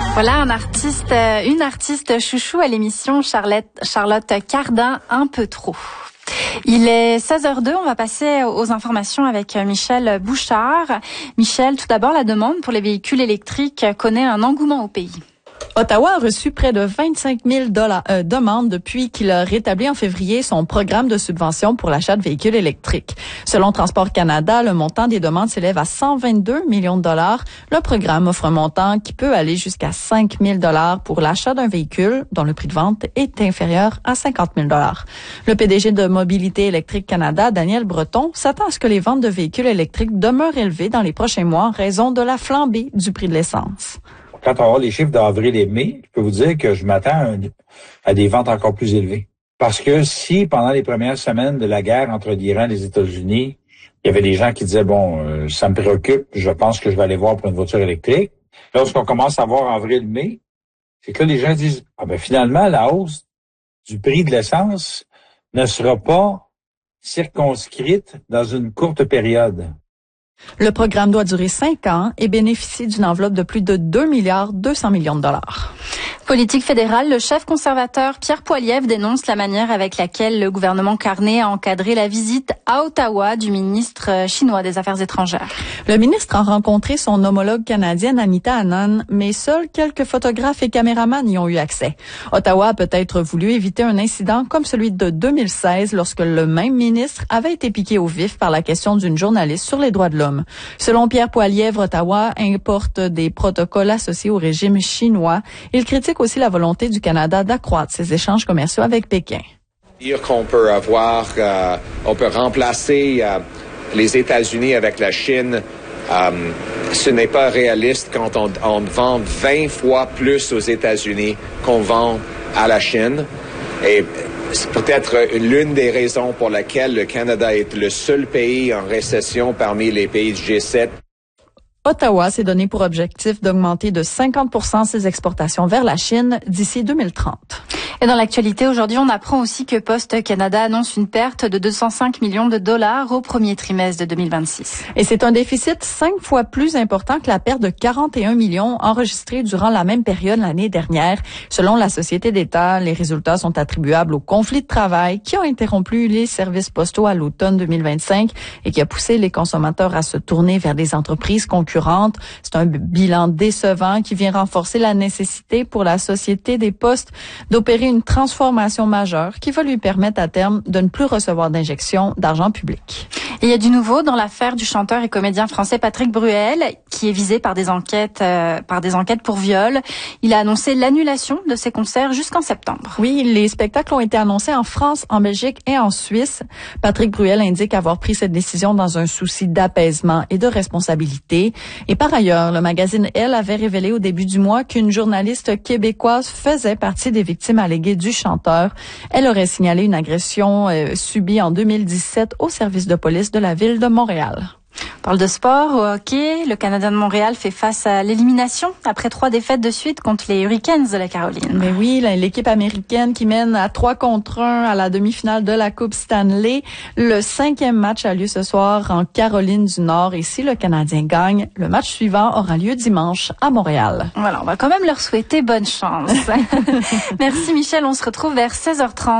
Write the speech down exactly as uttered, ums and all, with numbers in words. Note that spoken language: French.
Voilà un artiste, une artiste chouchou à l'émission, Charlotte, Charlotte Cardin, un peu trop. Il est seize heures deux, on va passer aux informations avec Michel Bouchard. Michel, tout d'abord, la demande pour les véhicules électriques connaît un engouement au pays. Ottawa a reçu près de vingt-cinq mille dollars, euh, demandes depuis qu'il a rétabli en février son programme de subvention pour l'achat de véhicules électriques. Selon Transport Canada, le montant des demandes s'élève à cent vingt-deux millions de dollars. Le programme offre un montant qui peut aller jusqu'à cinq mille dollars pour l'achat d'un véhicule dont le prix de vente est inférieur à cinquante mille dollars. Le P D G de Mobilité électrique Canada, Daniel Breton, s'attend à ce que les ventes de véhicules électriques demeurent élevées dans les prochains mois en raison de la flambée du prix de l'essence. Quand on va voir les chiffres d'avril et mai, je peux vous dire que je m'attends à, un, à des ventes encore plus élevées. Parce que si, pendant les premières semaines de la guerre entre l'Iran et les États-Unis, il y avait des gens qui disaient, bon, euh, ça me préoccupe, je pense que je vais aller voir pour une voiture électrique. Lorsqu'on commence à voir avril-mai, c'est que là, les gens disent, ah ben finalement, la hausse du prix de l'essence ne sera pas circonscrite dans une courte période. Le programme doit durer cinq ans et bénéficie d'une enveloppe de plus de deux milliards deux cents millions de dollars. Politique fédérale, le chef conservateur Pierre Poilievre dénonce la manière avec laquelle le gouvernement Carney a encadré la visite à Ottawa du ministre chinois des Affaires étrangères. Le ministre a rencontré son homologue canadienne Anita Anand, mais seuls quelques photographes et caméramans y ont eu accès. Ottawa a peut-être voulu éviter un incident comme celui de deux mille seize lorsque le même ministre avait été piqué au vif par la question d'une journaliste sur les droits de l'homme. Selon Pierre Poilievre, Ottawa importe des protocoles associés au régime chinois. Il critique aussi la volonté du Canada d'accroître ses échanges commerciaux avec Pékin. Dire qu'on peut avoir, euh, on peut remplacer euh, les États-Unis avec la Chine, euh, ce n'est pas réaliste quand on, on vend vingt fois plus aux États-Unis qu'on vend à la Chine. Et c'est peut-être l'une des raisons pour laquelle le Canada est le seul pays en récession parmi les pays du G sept. Ottawa s'est donné pour objectif d'augmenter de cinquante pour cent ses exportations vers la Chine d'ici deux mille trente. Et dans l'actualité, aujourd'hui, on apprend aussi que Post Canada annonce une perte de deux cent cinq millions de dollars au premier trimestre de deux mille vingt-six. Et c'est un déficit cinq fois plus important que la perte de quarante et un millions enregistrée durant la même période l'année dernière. Selon la société d'État, les résultats sont attribuables au conflit de travail qui a interrompu les services postaux à l'automne deux mille vingt-cinq et qui a poussé les consommateurs à se tourner vers des entreprises concurrentes. C'est un bilan décevant qui vient renforcer la nécessité pour la société des postes d'opérer une transformation majeure qui va lui permettre à terme de ne plus recevoir d'injection d'argent public. Et il y a du nouveau dans l'affaire du chanteur et comédien français Patrick Bruel, qui est visé par des enquêtes, euh, par des enquêtes pour viol. Il a annoncé l'annulation de ses concerts jusqu'en septembre. Oui, les spectacles ont été annoncés en France, en Belgique et en Suisse. Patrick Bruel indique avoir pris cette décision dans un souci d'apaisement et de responsabilité. Et par ailleurs, le magazine Elle avait révélé au début du mois qu'une journaliste québécoise faisait partie des victimes alléguées du chanteur. Elle aurait signalé une agression euh, subie en deux mille dix-sept au service de police de la ville de Montréal. On parle de sport, au hockey. Le Canadien de Montréal fait face à l'élimination après trois défaites de suite contre les Hurricanes de la Caroline. Mais oui, l'équipe américaine qui mène à trois contre un à la demi-finale de la Coupe Stanley. Le cinquième match a lieu ce soir en Caroline du Nord et si le Canadien gagne, le match suivant aura lieu dimanche à Montréal. Voilà, on va quand même leur souhaiter bonne chance. Merci Michel, on se retrouve vers seize heures trente.